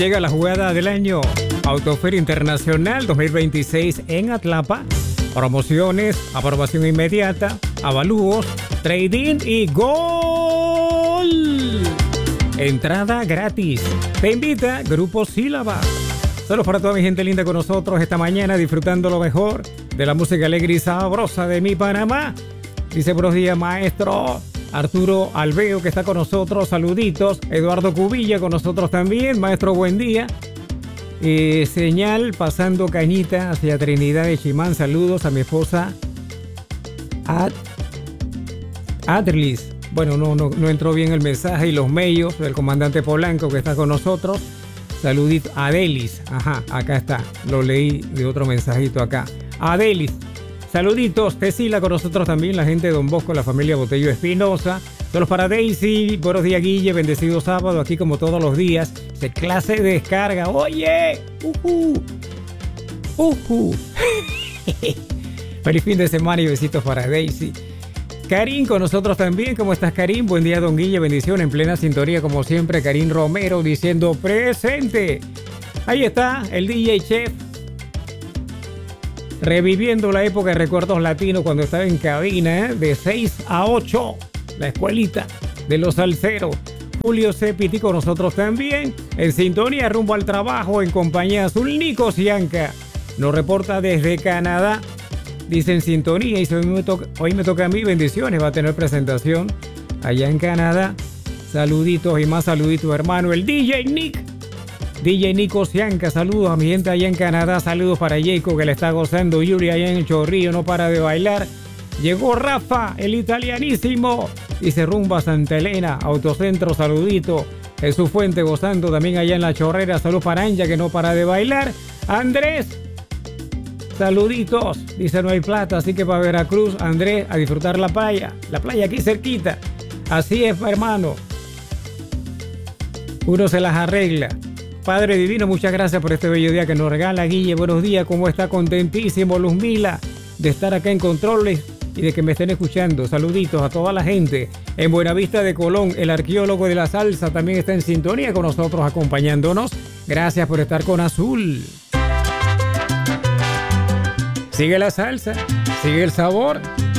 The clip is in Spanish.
Llega la jugada del año. Autoferia Internacional 2026 en Atlapa. Promociones, aprobación inmediata, avalúos, trading y gol. Entrada gratis. Te invita Grupo Sílaba. Saludos para toda mi gente linda con nosotros esta mañana, disfrutando lo mejor de la música alegre y sabrosa de mi Panamá. Dice buenos días, maestro Arturo Alveo, que está con nosotros. Saluditos. Eduardo Cubilla con nosotros también. Maestro, buen día. Señal pasando cañita hacia Trinidad de Chimán. Saludos a mi esposa Adrilis. Bueno, no entró bien el mensaje y los medios del comandante Polanco que está con nosotros. Saludito. Adelis. Ajá, acá está. Lo leí de otro mensajito acá. Adelis. Saluditos. Tesila con nosotros también. La gente de Don Bosco, la familia Botello Espinosa. Saludos para Daisy. Buenos días, Guille. Bendecido sábado. Aquí como todos los días. Se clase de descarga. Oye. Feliz fin de semana y besitos para Daisy. Karim con nosotros también. ¿Cómo estás, Karim? Buen día, don Guille. Bendición en plena sintonía, como siempre. Karim Romero diciendo presente. Ahí está el DJ Chef. Reviviendo la época de recuerdos latinos cuando estaba en cabina, de 6 a 8. La escuelita de los salseros. Julio Cepiti con nosotros también. En sintonía rumbo al trabajo en compañía azul. Nico Cianca nos reporta desde Canadá. Dice en sintonía y hoy me toca a mí. Bendiciones, va a tener presentación allá en Canadá. Saluditos y más saluditos, hermano. El DJ Nico Cianca, saludos a mi gente allá en Canadá. Saludos para Jacob, que le está gozando. Yuri allá en el Chorrillo, no para de bailar. Llegó Rafa, el italianísimo. Dice rumba Santa Elena, Autocentro, saludito. Jesús Fuente gozando también allá en La Chorrera. Salud para Anja, que no para de bailar. Andrés, saluditos. Dice no hay plata, así que para Veracruz, Andrés, a disfrutar la playa. La playa aquí cerquita. Así es, hermano. Uno se las arregla. Padre Divino, muchas gracias por este bello día que nos regala. Guille, buenos días. ¿Cómo está? Contentísimo, Luzmila, de estar acá en Controles y de que me estén escuchando. Saluditos a toda la gente. En Buenavista de Colón, el arqueólogo de la salsa también está en sintonía con nosotros, acompañándonos. Gracias por estar con Azul. Sigue la salsa, sigue el sabor.